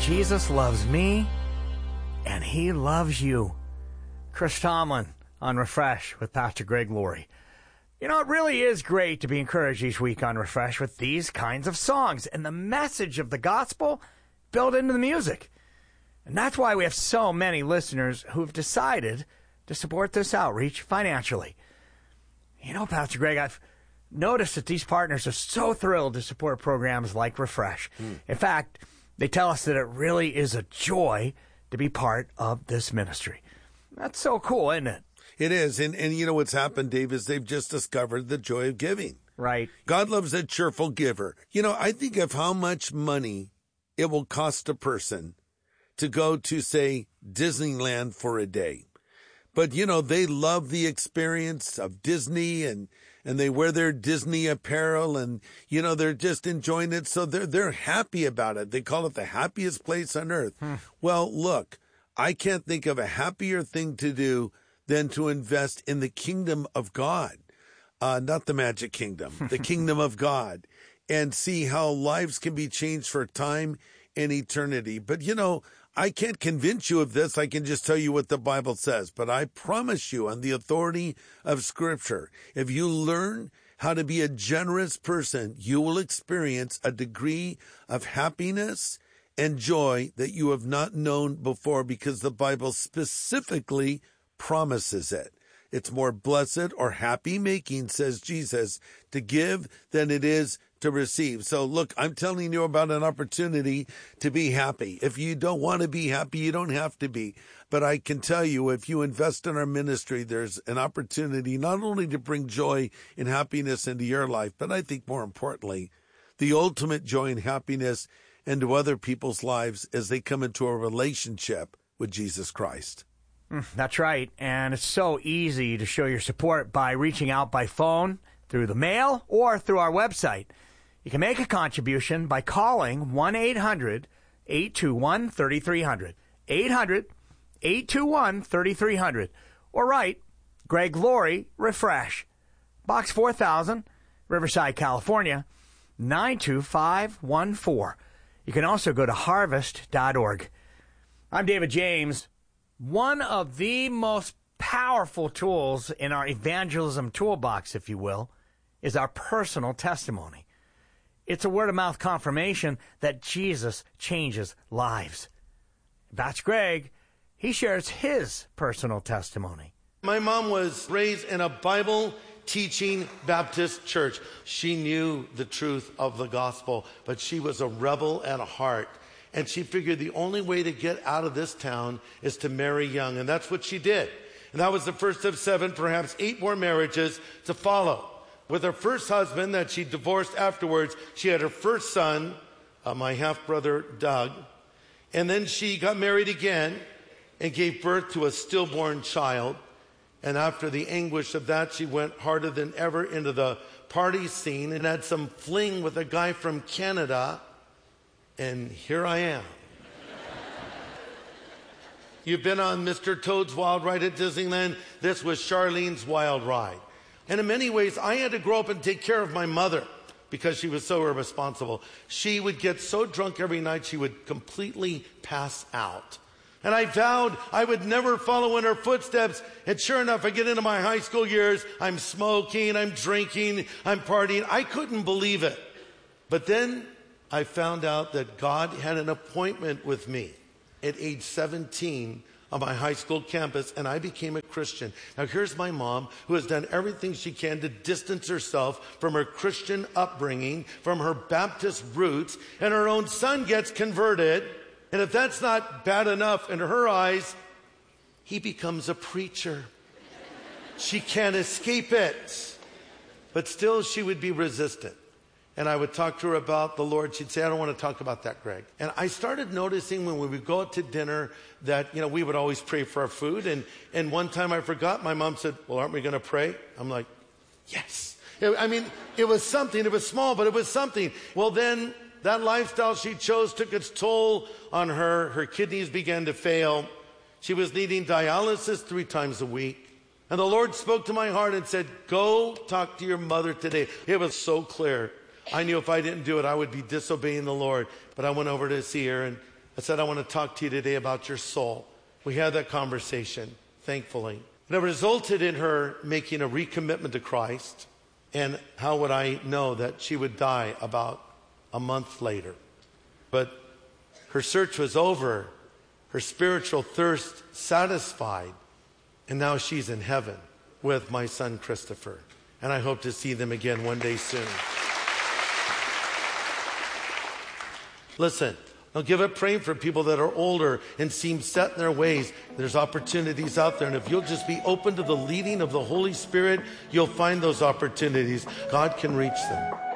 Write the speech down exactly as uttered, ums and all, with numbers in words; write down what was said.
Jesus loves me, and he loves you. Chris Tomlin on Refresh with Pastor Greg Laurie. You know, it really is great to be encouraged each week on Refresh with these kinds of songs and the message of the gospel built into the music. And that's why we have so many listeners who've decided to support this outreach financially. You know, Pastor Greg, I've noticed that these partners are so thrilled to support programs like Refresh. Mm. In fact, they tell us that it really is a joy to be part of this ministry. That's so cool, isn't it? It is. And, and you know what's happened, Dave, is they've just discovered the joy of giving. Right. God loves a cheerful giver. You know, I think of how much money it will cost a person to go to, say, Disneyland for a day. But, you know, they love the experience of Disney and, and they wear their Disney apparel and, you know, they're just enjoying it. So they're, they're happy about it. They call it the happiest place on earth. Hmm. Well, look, I can't think of a happier thing to do than to invest in the kingdom of God, uh, not the magic kingdom, the kingdom of God, and see how lives can be changed for time and eternity. But, you know, I can't convince you of this. I can just tell you what the Bible says. But I promise you on the authority of Scripture, if you learn how to be a generous person, you will experience a degree of happiness and joy that you have not known before, because the Bible specifically promises it. It's more blessed or happy making, says Jesus, to give than it is to receive. So look, I'm telling you about an opportunity to be happy. If you don't want to be happy, you don't have to be. But I can tell you, if you invest in our ministry, there's an opportunity not only to bring joy and happiness into your life, but I think more importantly, the ultimate joy and happiness into other people's lives as they come into a relationship with Jesus Christ. That's right. And it's so easy to show your support by reaching out by phone, through the mail, or through our website. You can make a contribution by calling one eight hundred eight two one three three zero zero, eight hundred eight two one three three zero zero, or write Greg Laurie, Refresh, Box four thousand, Riverside, California, nine two five one four. You can also go to harvest dot org. I'm David James. One of the most powerful tools in our evangelism toolbox, if you will, is our personal testimony. It's a word-of-mouth confirmation that Jesus changes lives. That's Greg. He shares his personal testimony. My mom was raised in a Bible-teaching Baptist church. She knew the truth of the gospel, but she was a rebel at heart. And she figured the only way to get out of this town is to marry young. And that's what she did. And that was the first of seven, perhaps eight more marriages to follow. With her first husband that she divorced afterwards, she had her first son, uh, my half-brother Doug. And then she got married again and gave birth to a stillborn child. And after the anguish of that, she went harder than ever into the party scene and had some fling with a guy from Canada. And here I am. You've been on Mister Toad's Wild Ride at Disneyland. This was Charlene's Wild Ride. And in many ways, I had to grow up and take care of my mother because she was so irresponsible. She would get so drunk every night, she would completely pass out. And I vowed I would never follow in her footsteps. And sure enough, I get into my high school years. I'm smoking, I'm drinking, I'm partying. I couldn't believe it. But then I found out that God had an appointment with me at age seventeen on my high school campus, and I became a Christian. Now here's my mom, who has done everything she can to distance herself from her Christian upbringing, from her Baptist roots, and her own son gets converted. And if that's not bad enough in her eyes, he becomes a preacher. She can't escape it. But still, she would be resistant. And I would talk to her about the Lord. She'd say, I don't want to talk about that, Greg. And I started noticing when we would go out to dinner that, you know, we would always pray for our food. And, and one time I forgot, my mom said, well, aren't we going to pray? I'm like, yes. I mean, it was something. It was small, but it was something. Well, then that lifestyle she chose took its toll on her. Her kidneys began to fail. She was needing dialysis three times a week. And the Lord spoke to my heart and said, go talk to your mother today. It was so clear. I knew if I didn't do it, I would be disobeying the Lord. But I went over to see her, and I said, I want to talk to you today about your soul. We had that conversation, thankfully. And it resulted in her making a recommitment to Christ. And how would I know that she would die about a month later? But her search was over, her spiritual thirst satisfied, and now she's in heaven with my son Christopher. And I hope to see them again one day soon. Listen, I'll give up praying for people that are older and seem set in their ways. There's opportunities out there. And if you'll just be open to the leading of the Holy Spirit, you'll find those opportunities. God can reach them.